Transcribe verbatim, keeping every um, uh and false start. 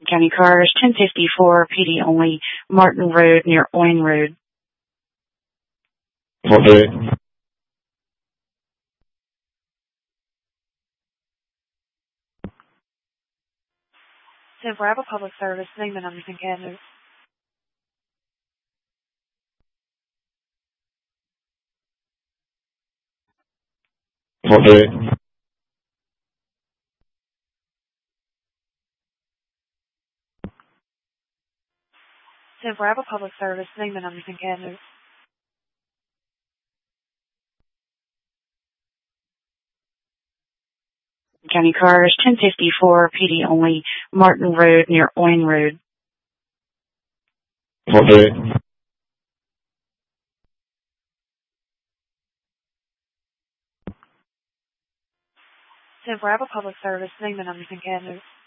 County Cars, ten fifty-four, P D only, Martin Road near Oin Road. Okay. San Bravo Public Service, name and numbers and cabinets. Okay. San Bravo Public Service, name and numbers and cabinets. County Cars, ten fifty-four, P D only, Martin Road near Oin Road. Okay. San Bravo Public Service, name and numbers and cabinets.